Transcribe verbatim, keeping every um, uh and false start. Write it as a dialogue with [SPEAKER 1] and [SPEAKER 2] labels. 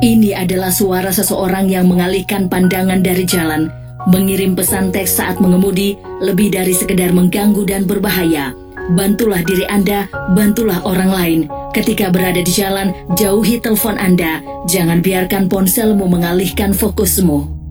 [SPEAKER 1] Ini adalah suara seseorang yang mengalihkan pandangan dari jalan. Mengirim pesan teks saat mengemudi lebih dari sekedar mengganggu dan berbahaya. Bantulah diri Anda, bantulah orang lain. Ketika berada di jalan, jauhi telepon Anda. Jangan biarkan ponselmu mengalihkan fokusmu.